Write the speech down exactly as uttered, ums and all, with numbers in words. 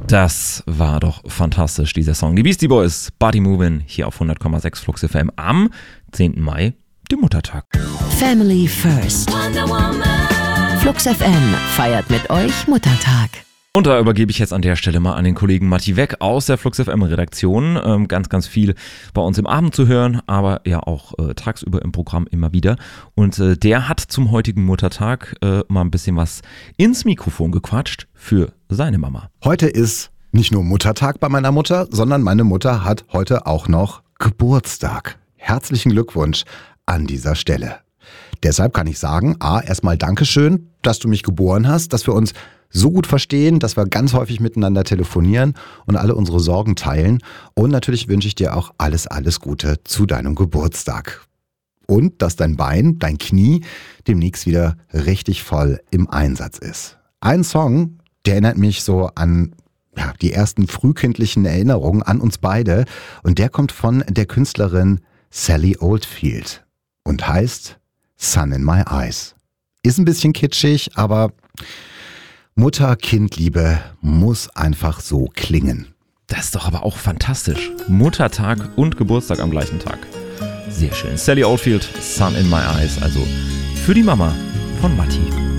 Das war doch fantastisch, dieser Song. Die Beastie Boys, Body Movin', hier auf hundert Komma sechs Flux F M am zehnten Mai, dem Muttertag. Family First. Flux F M feiert mit euch Muttertag. Und da übergebe ich jetzt an der Stelle mal an den Kollegen Matti Weck aus der Flux F M-Redaktion. Ähm, ganz, ganz viel bei uns im Abend zu hören, aber ja auch äh, tagsüber im Programm immer wieder. Und äh, der hat zum heutigen Muttertag äh, mal ein bisschen was ins Mikrofon gequatscht für seine Mama. Heute ist nicht nur Muttertag bei meiner Mutter, sondern meine Mutter hat heute auch noch Geburtstag. Herzlichen Glückwunsch an dieser Stelle. Deshalb kann ich sagen, A, erstmal Dankeschön, dass du mich geboren hast, dass wir uns so gut verstehen, dass wir ganz häufig miteinander telefonieren und alle unsere Sorgen teilen. Und natürlich wünsche ich dir auch alles, alles Gute zu deinem Geburtstag. Und dass dein Bein, dein Knie demnächst wieder richtig voll im Einsatz ist. Ein Song, der erinnert mich so an ja, die ersten frühkindlichen Erinnerungen an uns beide. Und der kommt von der Künstlerin Sally Oldfield und heißt Sun in My Eyes. Ist ein bisschen kitschig, aber Mutter-Kind-Liebe muss einfach so klingen. Das ist doch aber auch fantastisch. Muttertag und Geburtstag am gleichen Tag. Sehr schön. Sally Oldfield, Sun in My Eyes, also für die Mama von Matti.